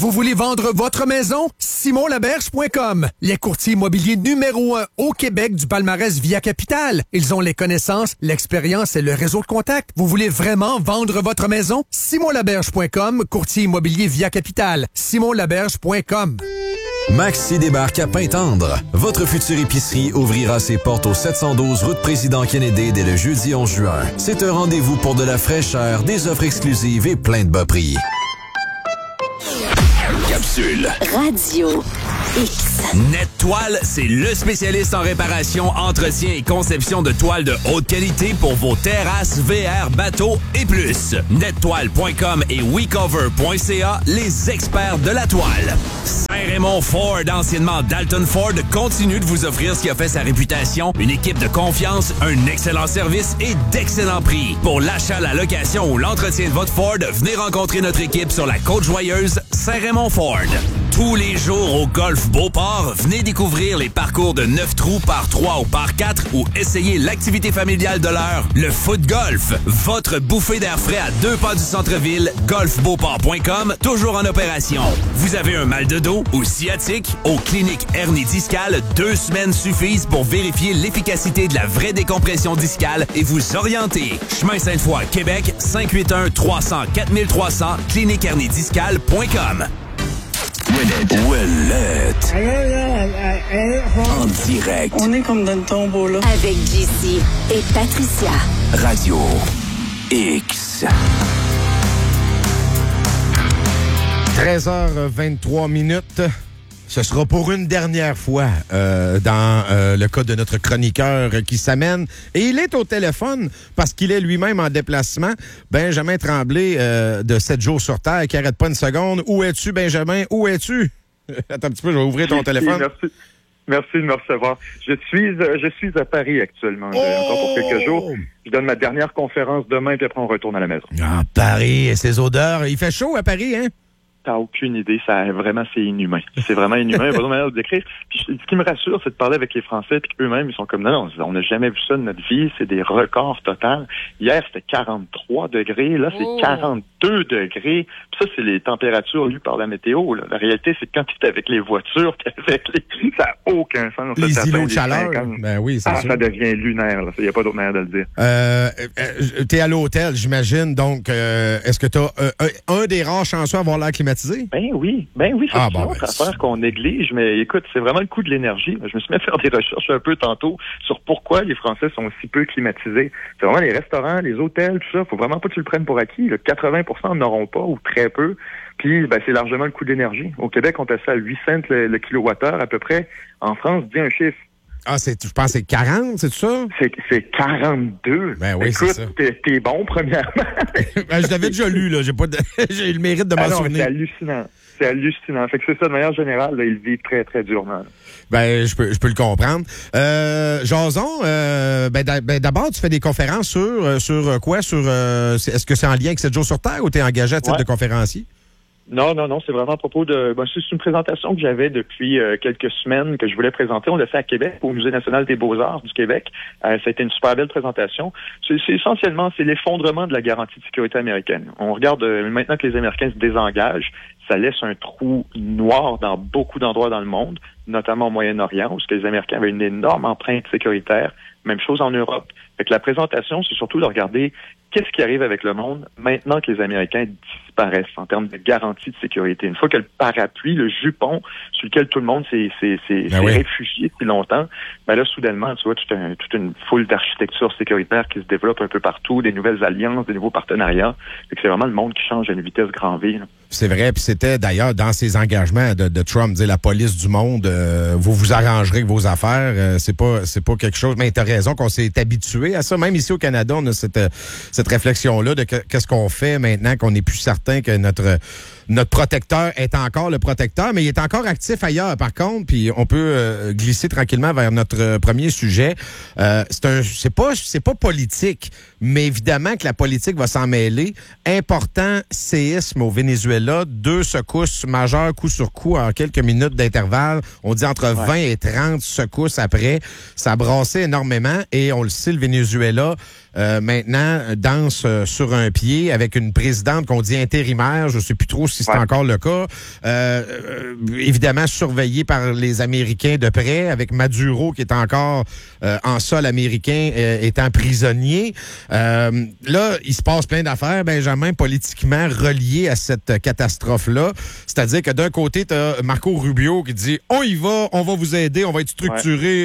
Vous voulez vendre votre maison? SimonLaberge.com. Les courtiers immobiliers numéro 1 au Québec du palmarès Via Capital. Ils ont les connaissances, l'expérience et le réseau de contacts. Vous voulez vraiment vendre votre maison? SimonLaberge.com, courtier immobilier Via Capital. SimonLaberge.com. Maxi débarque à Pintendre. Votre future épicerie ouvrira ses portes au 712 route Président Kennedy dès le jeudi 11 juin. C'est un rendez-vous pour de la fraîcheur, des offres exclusives et plein de bas prix. Capsule. Radio X. NetToile, c'est le spécialiste en réparation, entretien et conception de toiles de haute qualité pour vos terrasses, VR, bateaux et plus. NetToile.com et WeCover.ca, les experts de la toile. Saint-Raymond Ford, anciennement Dalton Ford, continue de vous offrir ce qui a fait sa réputation, une équipe de confiance, un excellent service et d'excellents prix. Pour l'achat, la location ou l'entretien de votre Ford, venez rencontrer notre équipe sur la Côte-Joyeuse, Saint-Raymond Ford. Tous les jours au Golf Beauport, venez découvrir les parcours de 9 trous par 3 ou par 4 ou essayez l'activité familiale de l'heure, le foot golf. Votre bouffée d'air frais à 2 pas du centre-ville, golfbeauport.com, toujours en opération. Vous avez un mal de dos ou sciatique? Aux cliniques hernie discale, 2 semaines suffisent pour vérifier l'efficacité de la vraie décompression discale et vous orienter. Chemin Sainte-Foy, Québec, 581-300-4300, cliniquehernidiscale.com. Ouellette. En direct. On est comme dans le tombeau, là. Avec JC et Patricia. Radio X. 13h23. Ce sera pour une dernière fois dans le cas de notre chroniqueur qui s'amène. Et il est au téléphone parce qu'il est lui-même en déplacement. Benjamin Tremblay de 7 jours sur Terre qui n'arrête pas une seconde. Où es-tu, Benjamin? Où es-tu? Attends un petit peu, je vais ouvrir ton téléphone. Merci de me recevoir. Je suis à Paris actuellement. Encore pour quelques jours. Je donne ma dernière conférence demain, puis après on retourne à la maison. Ah, Paris et ses odeurs. Il fait chaud à Paris, hein? T'as aucune idée, c'est inhumain. C'est vraiment inhumain, il n'y a pas de manière de le décrire. Puis ce qui me rassure, c'est de parler avec les Français, puis qu'eux-mêmes, ils sont comme, non, on n'a jamais vu ça de notre vie, c'est des records total. Hier, c'était 43 degrés, là, c'est 42 degrés. Puis ça, c'est les températures lues par la météo, là. La réalité, c'est que quand tu es avec les voitures, avec ça n'a aucun sens. Les îlots de chaleur. Ben oui, c'est sûr. Ça devient lunaire, là. Il n'y a pas d'autre manière de le dire. T'es à l'hôtel, j'imagine, donc, est-ce que t'as un des rares chanceux à avoir l'air climatisé? Ben oui, c'est une autre affaire qu'on néglige, mais écoute, c'est vraiment le coût de l'énergie. Je me suis mis à faire des recherches un peu tantôt sur pourquoi les Français sont si peu climatisés. C'est vraiment les restaurants, les hôtels, tout ça. Faut vraiment pas que tu le prennes pour acquis. 80% n'auront pas ou très peu. Puis, c'est largement le coût de l'énergie. Au Québec, on passe ça à 8 cents le kilowattheure à peu près. En France, dis un chiffre. Ah, je pense que c'est 40, c'est ça? C'est 42. Ben oui, écoute, c'est ça. T'es bon, premièrement. Je l'avais déjà lu, là. J'ai eu le mérite de m'en souvenir. C'est hallucinant. Fait que c'est ça, de manière générale, là, ils vivent très, très durement. Ben, je peux le comprendre. Jason, d'abord, tu fais des conférences sur quoi? Est-ce que c'est en lien avec 7 jours sur Terre ou t'es engagé à titre de conférencier? Non, c'est vraiment à propos de... c'est une présentation que j'avais depuis quelques semaines que je voulais présenter. On l'a fait à Québec, au Musée national des beaux-arts du Québec. Ça a été une super belle présentation. C'est essentiellement, c'est l'effondrement de la garantie de sécurité américaine. On regarde maintenant que les Américains se désengagent, ça laisse un trou noir dans beaucoup d'endroits dans le monde, notamment au Moyen-Orient, où les Américains avaient une énorme empreinte sécuritaire. Même chose en Europe. Fait que la présentation, c'est surtout de regarder qu'est-ce qui arrive avec le monde maintenant que les Américains disparaissent en termes de garantie de sécurité. Une fois que le parapluie, le jupon sur lequel tout le monde s'est réfugié depuis longtemps, là, soudainement, tu vois, toute une foule d'architecture sécuritaire qui se développe un peu partout, des nouvelles alliances, des nouveaux partenariats. Fait que c'est vraiment le monde qui change à une vitesse grand V. Là. C'est vrai, puis c'était d'ailleurs dans ses engagements de Trump, dire la police du monde, vous vous arrangerez avec vos affaires, c'est pas quelque chose, mais t'as raison qu'on s'est habitué à ça. Même ici au Canada, on a cette réflexion-là de qu'est-ce qu'on fait maintenant qu'on n'est plus certain que notre protecteur est encore le protecteur, mais il est encore actif ailleurs, par contre, puis on peut glisser tranquillement vers notre premier sujet. C'est pas politique, mais évidemment que la politique va s'en mêler. Important séisme au Venezuela, 2 secousses majeures coup sur coup en quelques minutes d'intervalle. On dit entre 20 et 30 secousses après. Ça a brassé énormément et on le sait, le Venezuela maintenant danse sur un pied avec une présidente qu'on dit intérimaire. Je ne sais plus trop si c'est encore le cas. Évidemment, surveillé par les Américains de près, avec Maduro qui est encore en sol américain, étant prisonnier. Là, il se passe plein d'affaires, Benjamin, politiquement reliées à cette catastrophe-là. C'est-à-dire que d'un côté, tu as Marco Rubio qui dit « On y va, on va vous aider, on va être structuré,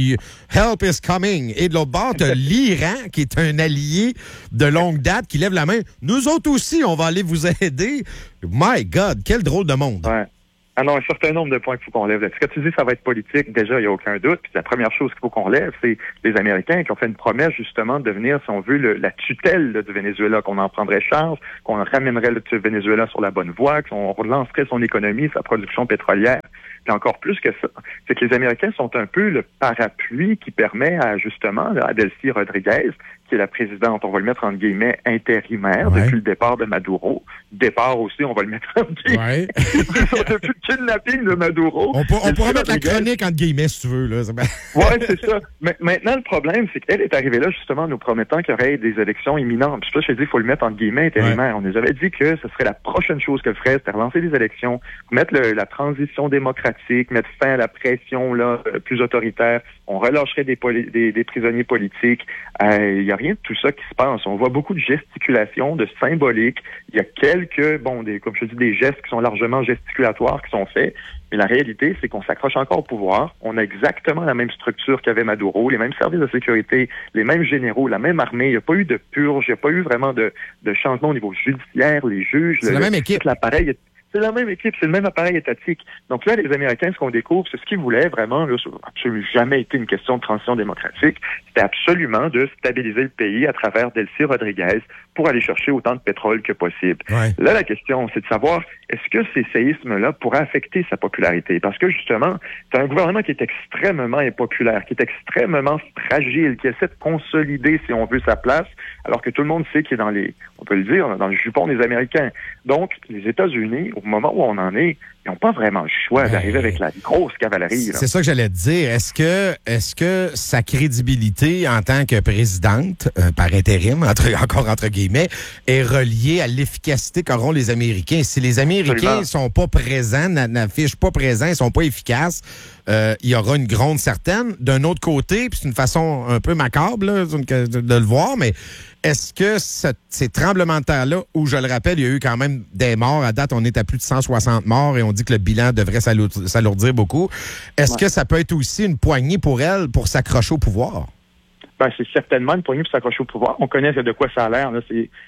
help is coming ». Et de l'autre bord, tu as l'Iran qui est un allié de longue date qui lève la main. Nous autres aussi, on va aller vous aider. My God, quel drôle de monde. Ouais. Ah non, un certain nombre de points qu'il faut qu'on lève. Ce que tu dis, ça va être politique, déjà, il n'y a aucun doute. Puis la première chose qu'il faut qu'on lève, c'est les Américains qui ont fait une promesse, justement, de devenir, si on veut, la tutelle du Venezuela, qu'on en prendrait charge, qu'on ramènerait le Venezuela sur la bonne voie, qu'on relancerait son économie, sa production pétrolière. Puis encore plus que ça, c'est que les Américains sont un peu le parapluie qui permet à, justement, à Delcy Rodriguez, qui est la présidente, on va le mettre entre guillemets, intérimaire depuis le départ de Maduro. Départ aussi, on va le mettre entre guillemets. Depuis le kidnapping de Maduro. On pourrait mettre la chronique entre guillemets, si tu veux. Là. Ouais, c'est ça. Mais maintenant, le problème, c'est qu'elle est arrivée là, justement, en nous promettant qu'il y aurait des élections imminentes. Puis ça, je te dis, il faut le mettre entre guillemets, intérimaire. On nous avait dit que ce serait la prochaine chose qu'elle ferait, c'était relancer des élections, mettre la transition démocratique, mettre fin à la pression là plus autoritaire. On relâcherait des prisonniers politiques. Il y a rien de tout ça qui se passe. On voit beaucoup de gesticulation, de symbolique. Il y a quelques, comme je dis, des gestes qui sont largement gesticulatoires qui sont faits. Mais la réalité, c'est qu'on s'accroche encore au pouvoir. On a exactement la même structure qu'avait Maduro, les mêmes services de sécurité, les mêmes généraux, la même armée. Il n'y a pas eu de purge, il n'y a pas eu vraiment de changement au niveau judiciaire, les juges. C'est la même équipe. L'appareil c'est la même équipe, c'est le même appareil étatique. Donc là, les Américains, ce qu'on découvre, c'est ce qu'ils voulaient vraiment, là, ça n'a absolument jamais été une question de transition démocratique. C'était absolument de stabiliser le pays à travers Delcy Rodriguez pour aller chercher autant de pétrole que possible. Ouais. Là, la question, c'est de savoir, est-ce que ces séismes-là pourraient affecter sa popularité? Parce que, justement, c'est un gouvernement qui est extrêmement impopulaire, qui est extrêmement fragile, qui essaie de consolider, si on veut, sa place, alors que tout le monde sait qu'il est dans on peut le dire, dans le jupon des Américains. Donc, les États-Unis, au moment où on en est, ils n'ont pas vraiment le choix d'arriver avec la grosse cavalerie. Là. C'est ça que j'allais te dire. Est-ce que sa crédibilité en tant que présidente, par intérim, encore entre guillemets, est reliée à l'efficacité qu'auront les Américains? Si les Américains ne sont pas présents, n'affichent pas présents, ils sont pas efficaces, il y aura une gronde certaine. D'un autre côté, puis c'est une façon un peu macabre là, de le voir, mais est-ce que ces tremblements de terre-là, où je le rappelle, il y a eu quand même des morts, à date, on est à plus de 160 morts et on dit que le bilan devrait s'alourdir beaucoup. Est-ce que ça peut être aussi une poignée pour elle pour s'accrocher au pouvoir? C'est certainement une poignée pour s'accrocher au pouvoir. On connaît de quoi ça a l'air. Là.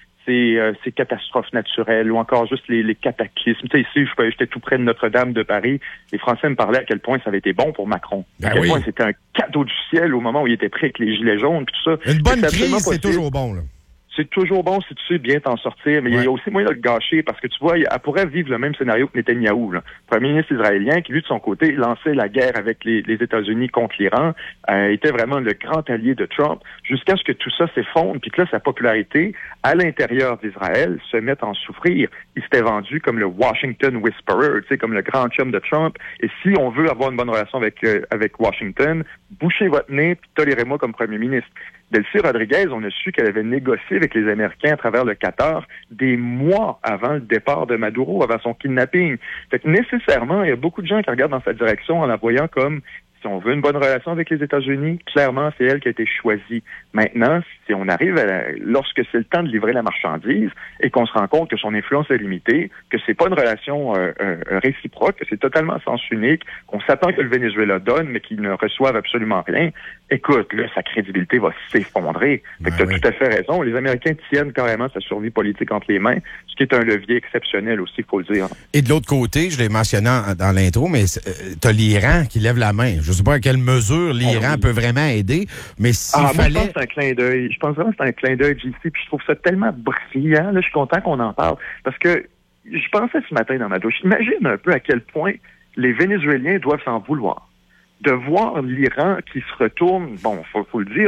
Ces catastrophes naturelles ou encore juste les cataclysmes. Tu sais, ici, j'étais tout près de Notre-Dame de Paris. Les Français me parlaient à quel point ça avait été bon pour Macron. À quel point c'était un cadeau du ciel au moment où il était prêt avec les gilets jaunes et tout ça. Une bonne crise, c'est toujours bon, là. C'est toujours bon si tu sais bien t'en sortir, mais il y a aussi moyen de le gâcher parce que tu vois, elle pourrait vivre le même scénario que Netanyahou, là. Premier ministre israélien qui, lui, de son côté, lançait la guerre avec les États-Unis contre l'Iran, était vraiment le grand allié de Trump, jusqu'à ce que tout ça s'effondre, puis que là, sa popularité à l'intérieur d'Israël se mette en souffrir. Il s'était vendu comme le Washington Whisperer, tu sais, comme le grand chum de Trump. Et si on veut avoir une bonne relation avec Washington, bouchez votre nez, puis tolérez-moi comme premier ministre. Delcy Rodriguez, on a su qu'elle avait négocié avec les Américains à travers le Qatar des mois avant le départ de Maduro, avant son kidnapping. Fait que nécessairement, il y a beaucoup de gens qui regardent dans sa direction en la voyant comme si on veut une bonne relation avec les États-Unis, clairement, c'est elle qui a été choisie. Maintenant, si on arrive lorsque c'est le temps de livrer la marchandise et qu'on se rend compte que son influence est limitée, que c'est pas une relation réciproque, que c'est totalement sens unique, qu'on s'attend que le Venezuela donne, mais qu'il ne reçoive absolument rien, écoute, là, sa crédibilité va s'effondrer. Fait que tu as tout à fait raison. Les Américains tiennent carrément sa survie politique entre les mains, ce qui est un levier exceptionnel aussi, il faut le dire. Et de l'autre côté, je l'ai mentionné dans l'intro, mais t'as l'Iran qui lève la main. Je ne sais pas à quelle mesure l'Iran peut vraiment aider, mais s'il fallait... Moi, je pense que c'est un clin d'œil. Je pense vraiment que c'est un clin d'œil, JC, puis je trouve ça tellement brillant. Là, je suis content qu'on en parle, parce que je pensais ce matin dans ma douche, imagine un peu à quel point les Vénézuéliens doivent s'en vouloir. De voir l'Iran qui se retourne, faut le dire, là,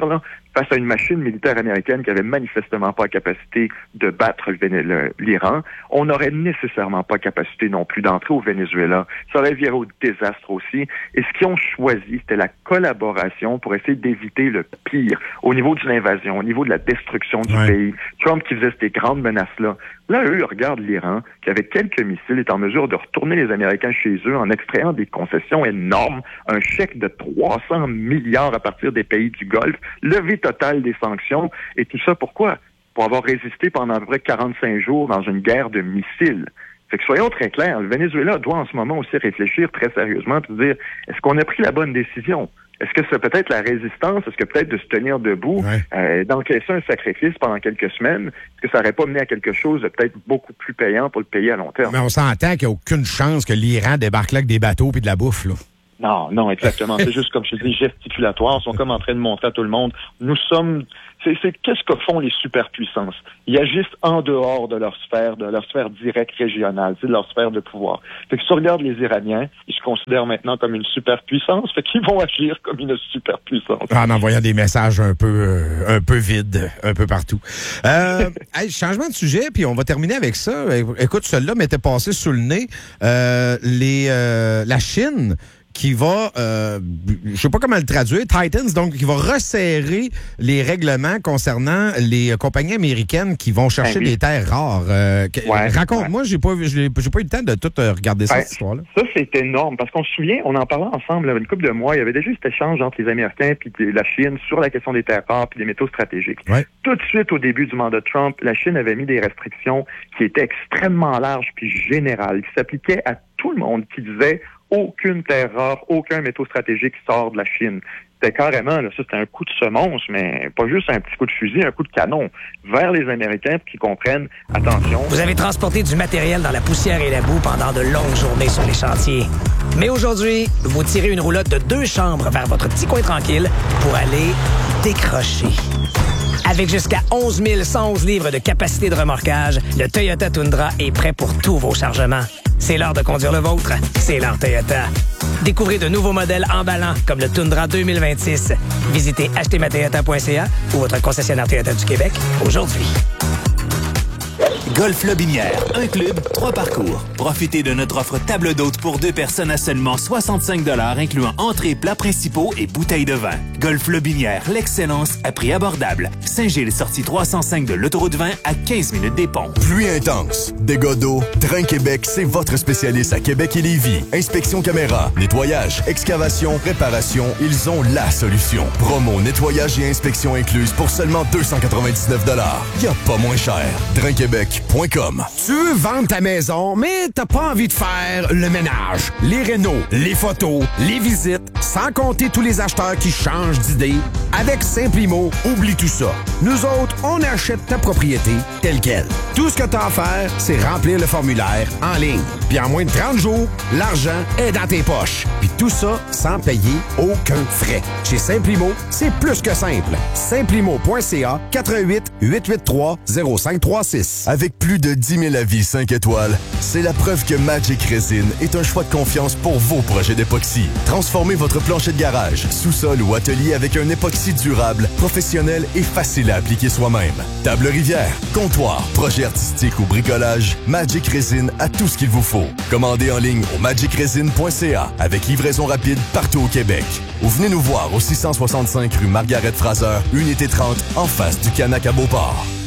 face à une machine militaire américaine qui avait manifestement pas la capacité de battre l'Iran, on n'aurait nécessairement pas capacité non plus d'entrer au Venezuela. Ça aurait viré au désastre aussi. Et ce qu'ils ont choisi, c'était la collaboration pour essayer d'éviter le pire au niveau de l'invasion, au niveau de la destruction du pays. Trump qui faisait ces grandes menaces-là. Là, eux, regardent l'Iran, qui avec quelques missiles est en mesure de retourner les Américains chez eux en extrayant des concessions énormes, un chèque de 300 milliards à partir des pays du Golfe, levée totale des sanctions, et tout ça pourquoi? Pour avoir résisté pendant à peu près 45 jours dans une guerre de missiles. Fait que soyons très clairs, le Venezuela doit en ce moment aussi réfléchir très sérieusement et dire, est-ce qu'on a pris la bonne décision? Est-ce que c'est peut-être la résistance? Est-ce que peut-être de se tenir debout, d'encaisser un sacrifice pendant quelques semaines? Est-ce que ça n'aurait pas mené à quelque chose de peut-être beaucoup plus payant pour le pays à long terme? Mais on s'entend qu'il n'y a aucune chance que l'Iran débarque là avec des bateaux et de la bouffe, là. Non, exactement. C'est juste, comme je te dis, gesticulatoire. Ils sont comme en train de montrer à tout le monde. Nous sommes... qu'est-ce que font les superpuissances? Ils agissent en dehors de leur sphère directe régionale, de leur sphère de pouvoir. Fait que si on regarde les Iraniens, ils se considèrent maintenant comme une superpuissance, fait qu'ils vont agir comme une superpuissance. En envoyant des messages un peu vides, un peu partout. Changement de sujet, puis on va terminer avec ça. Écoute, celui-là m'était passé sous le nez. La Chine qui va, je sais pas comment le traduire, Titans, donc qui va resserrer les règlements concernant les compagnies américaines qui vont chercher des terres rares. Raconte-moi, j'ai pas eu le temps de tout regarder cette histoire-là. Ça, c'est énorme, parce qu'on se souvient, on en parlait ensemble une couple de mois, il y avait déjà eu cet échange entre les Américains et la Chine sur la question des terres rares et des métaux stratégiques. Ouais. Tout de suite, au début du mandat de Trump, la Chine avait mis des restrictions qui étaient extrêmement larges puis générales, qui s'appliquaient à tout le monde, qui disait aucune terre rare, aucun métaux stratégique sort de la Chine. C'était carrément, là, ça c'était un coup de semonce, mais pas juste un petit coup de fusil, un coup de canon vers les Américains pour qu'ils comprennent, attention. Vous avez transporté du matériel dans la poussière et la boue pendant de longues journées sur les chantiers. Mais aujourd'hui, vous tirez une roulotte de 2 chambres vers votre petit coin tranquille pour aller décrocher. Avec jusqu'à 11 111 livres de capacité de remorquage, le Toyota Tundra est prêt pour tous vos chargements. C'est l'heure de conduire le vôtre. C'est l'heure Toyota. Découvrez de nouveaux modèles emballants comme le Tundra 2026. Visitez achetezmatoyota.ca ou votre concessionnaire Toyota du Québec aujourd'hui. Golf Lobinière, un club, 3 parcours. Profitez de notre offre table d'hôte pour 2 personnes à seulement 65 $, incluant entrées, plats principaux et bouteilles de vin. Golf Lobinière, l'excellence à prix abordable. Saint-Gilles, sortie 305 de l'autoroute 20 à 15 minutes des ponts. Pluie intense, dégâts d'eau, Drain Québec, c'est votre spécialiste à Québec et Lévis. Inspection caméra, nettoyage, excavation, réparation, ils ont la solution. Promo, nettoyage et inspection incluse pour seulement 299 $. Y a pas moins cher. DrainQuébec.com. Tu veux vendre ta maison, mais t'as pas envie de faire le ménage, les rénos, les photos, les visites, sans compter tous les acheteurs qui changent d'idée. Avec Simplimo, oublie tout ça. Nous autres, on achète ta propriété telle quelle. Tout ce que t'as à faire, c'est remplir le formulaire en ligne. Puis en moins de 30 jours, l'argent est dans tes poches. Puis tout ça sans payer aucun frais. Chez Simplimo, c'est plus que simple. Simplimo.ca 88 883 0536. Avec plus de 10 000 avis 5 étoiles, c'est la preuve que Magic Resin est un choix de confiance pour vos projets d'époxy. Transformez votre plancher de garage, sous-sol ou atelier avec un époxy durable, professionnel et facile à appliquer soi-même. Table rivière, comptoir, projet artistique ou bricolage, Magic Resin a tout ce qu'il vous faut. Commandez en ligne au magicresin.ca avec livraison rapide partout au Québec. Ou venez nous voir au 665 rue Margaret Fraser, unité 30, en face du Canac à Beauport.